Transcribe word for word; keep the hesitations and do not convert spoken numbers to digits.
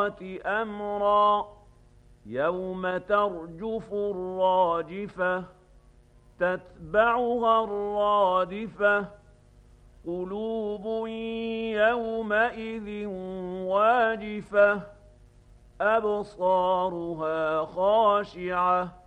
أمرا يوم ترجف الراجفة تتبعها الرادفة قلوب يومئذ واجفة أبصارها خاشعة